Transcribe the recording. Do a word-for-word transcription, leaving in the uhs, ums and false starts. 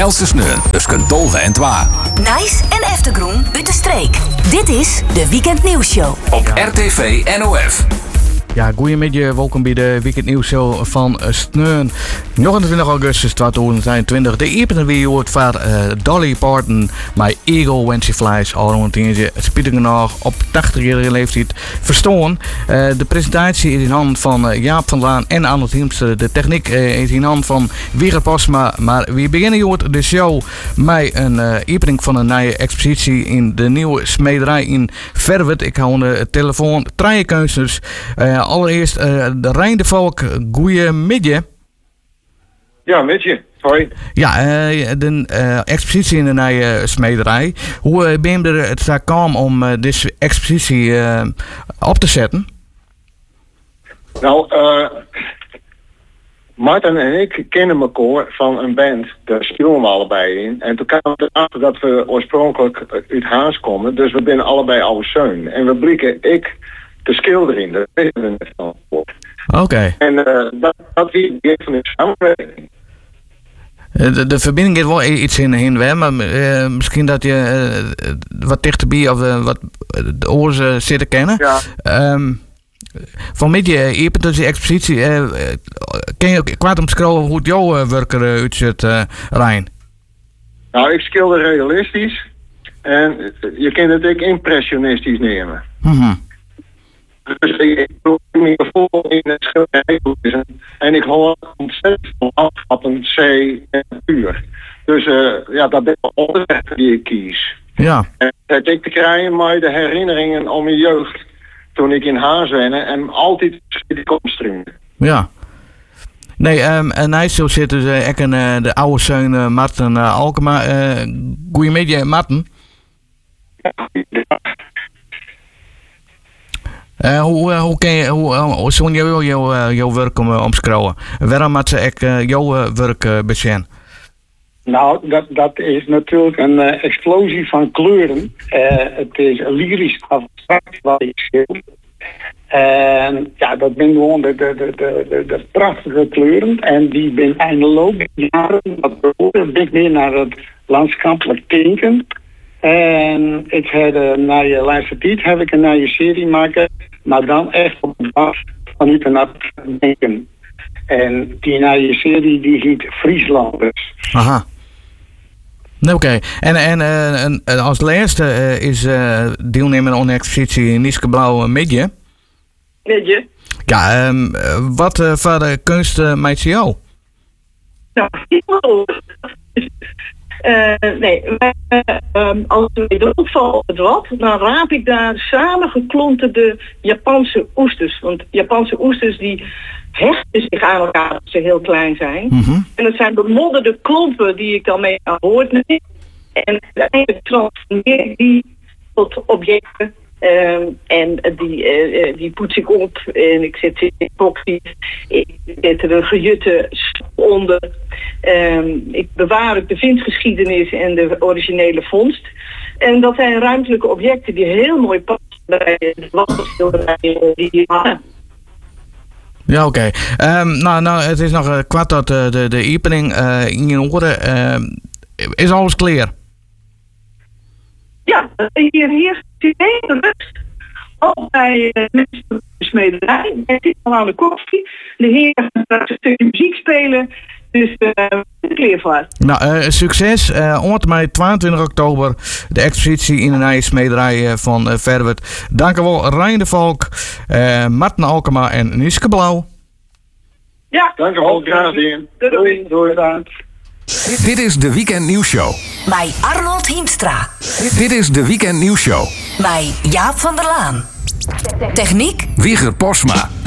Else sneun, dus kunt tolve en twa. Nice en Eftergroen uit de streek. Dit is de Weekend Nieuws Show. Op R T V N O F. Ja, goeiemiddag. Welkom bij de Weekend Nieuws Show van Sneun. negenentwintig augustus tweeduizend eenentwintig. De eerste weer hoort van uh, Dolly Parton met Eagle When She Flies. Al rond een tientje. Spietig nog op tachtigjarige leeftijd verstaan. Uh, de presentatie is in handen van uh, Jaap van Laan en Arnold Hiemstra. De techniek uh, is in handen van Wieger Posma. Maar we beginnen hoort de show met een uh, opening van een nieuwe expositie in de nieuwe smederij in Verwert. Ik hou de telefoon. Drie kunsters. Uh, Allereerst uh, de Rijn de Valk, goeiemiddag. Ja, middag. Hoi. Ja, uh, de uh, expositie in de nieuwe smederij. Hoe uh, ben je er het gekomen om uh, deze expositie uh, op te zetten? Nou, uh, Martin en ik kennen elkaar van een band. Daar spelen we allebei in. En toen kwamen we erachter dat we oorspronkelijk uit Haas komen. Dus we zijn allebei oude zeun. En we blikken ik de schilder in. Dat weten we net van. Oké. Okay. En uh, dat, dat wie het van de samenwerking. De, de verbinding is wel iets in heen, hè, maar uh, misschien dat je uh, wat dichterbij of uh, wat de oren zitten kennen. Ja. Um, van met je eerder dus die expositie, uh, ken je kwaad omschrijven hoe het jouw uh, werk er uh, uitziet, uh, Rijn? Nou, ik schilder realistisch. En je kunt het ook impressionistisch nemen. Mm-hmm. Dus ik doe een microfoon in het schilderij en ik hoor ontzettend veel afstappen, C en puur. Dus uh, ja, dat is de onderweg die ik kies. Ja. En het ik te krijgen met de herinneringen om mijn jeugd toen ik in Haas wenne en altijd de komstring. Ja. Nee, um, en hij zo zit dus uh, ik en uh, de oude zoon uh, Martin uh, Alkema. Uh, goeiemiddag, Martin. Uh, hoe, uh, hoe ken je, hoe, uh, zo'n jou, jou, uh, jouw werk om, uh, omschrijven? Waarom had ze ik uh, jouw uh, werk uh, bezien? Nou, dat, dat is natuurlijk een uh, explosie van kleuren. Uh, het is lyrisch abstract wat ik schilder. En ja, dat zijn gewoon de, de, de, de, de prachtige kleuren. En die ben in de loop der jaren wat behoren ben meer naar het landschappelijk tinken. En ik heb uh, na je laatste tijd heb ik een nieuwe serie maken, maar dan echt op de bas vanuit een denken. En die nieuwe serie die heet Frieslanders. Aha. Oké. Okay. En, en, uh, en als laatste uh, is uh, deelnemen aan de expositie Niske Blauw Midje. Midje. Ja, um, wat uh, voor de kunst uh, maakt ze jou? Nou, Uh, nee, maar, uh, um, als er weer opvalt het wat, dan raap ik daar samengeklonterde Japanse oesters. Want Japanse oesters die hechten zich aan elkaar als ze heel klein zijn. Mm-hmm. En dat zijn bemodderde klompen die ik dan mee aan boord neem. En uiteindelijk transformeer ik die tot objecten. Um, en die, uh, die poets ik op en ik zet ze in epoxy. Ik zet er een gejutte onder. Um, ik bewaar ook de vindgeschiedenis en de originele vondst. En dat zijn ruimtelijke objecten die heel mooi passen bij de wasschilderijen die je hadden. Ja, oké. Okay. Um, nou, nou, het is nog uh, kwart tot uh, de, de opening uh, in je oren. Uh, is alles klaar? Ja, hier heerst hele rust. Ook bij uh, de smederij. Ik zit al aan de koffie. De heren gaan een stukje muziek spelen. Dus uh, klaar voor. Nou, uh, succes. Uh, Ongeveer tweeëntwintig oktober de expositie in de nieuwe smederij uh, van uh, Verwert. Dank u wel, Rijn de Valk, uh, Martin Alkema en Niske Blauw. Ja. Dank u wel, graag gedaan. Doei. Doei. Doei. Dit is de Weekend Nieuws Show. Bij Arnold Hiemstra. Dit is de Weekend Nieuws Show. Bij Jaap van der Laan. Techniek Wieger Posma.